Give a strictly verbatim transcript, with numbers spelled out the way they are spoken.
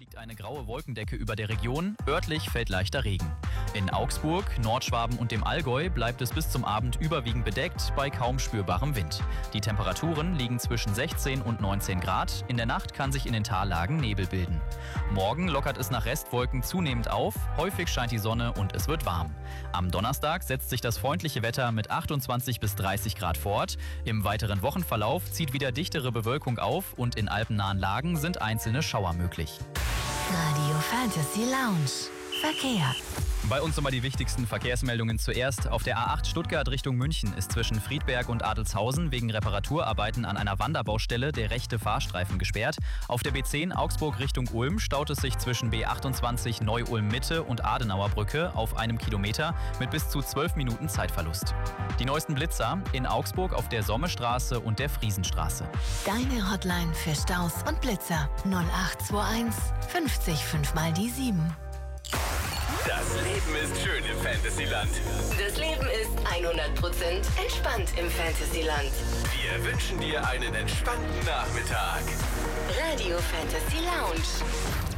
liegt eine graue Wolkendecke über der Region, örtlich fällt leichter Regen. In Augsburg, Nordschwaben und dem Allgäu bleibt es bis zum Abend überwiegend bedeckt bei kaum spürbarem Wind. Die Temperaturen liegen zwischen sechzehn und neunzehn Grad, in der Nacht kann sich in den Tallagen Nebel bilden. Morgen lockert es nach Restwolken zunehmend auf, häufig scheint die Sonne und es wird warm. Am Donnerstag setzt sich das freundliche Wetter mit achtundzwanzig bis dreißig Grad fort. Im weiteren Wochenverlauf zieht wieder dichtere Bewölkung auf und in alpennahen Lagen sind einzelne Schauer möglich. Radio Fantasy Lounge. Verkehr. Bei uns nochmal die wichtigsten Verkehrsmeldungen zuerst. Auf der A acht Stuttgart Richtung München ist zwischen Friedberg und Adelzhausen wegen Reparaturarbeiten an einer Wanderbaustelle der rechte Fahrstreifen gesperrt. Auf der B zehn Augsburg Richtung Ulm staut es sich zwischen B achtundzwanzig Neu-Ulm Mitte und Adenauer Brücke auf einem Kilometer mit bis zu zwölf Minuten Zeitverlust. Die neuesten Blitzer in Augsburg auf der Sommestraße und der Friesenstraße. Deine Hotline für Staus und Blitzer null acht zwei eins fünfzig fünf mal die sieben. Das Leben ist schön im Fantasyland. Das Leben ist hundert Prozent entspannt im Fantasyland. Wir wünschen dir einen entspannten Nachmittag. Radio Fantasy Lounge.